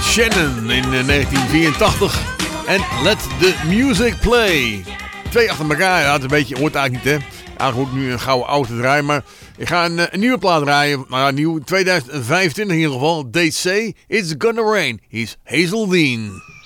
Shannon in 1984 en Let the Music Play. 2 achter elkaar, ja, het een beetje, hoort eigenlijk niet, hè. Eigenlijk ook nu een gouden oude draaien, maar ik ga een nieuwe plaat draaien. Nou ja, nieuw 2025 in ieder geval. They Say It's Gonna Rain. He's Hazel Dean.